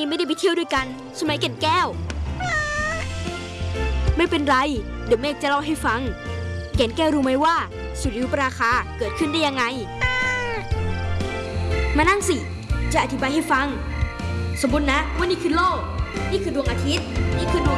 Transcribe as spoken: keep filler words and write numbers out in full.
ไม่ได้ไปเที่ยวด้วยกันใช่ไหมแก่นแก้วไม่เป็นไรเดี๋ยวเมฆจะเล่าให้ฟังแก่นแก้วรู้ไหมว่าสุริยุปราคาเกิดขึ้นได้ยังไงมานั่งสิจะอธิบายให้ฟังสมมตินะว่านี่คือโลกนี่คือดวงอาทิตย์นี่คือดวง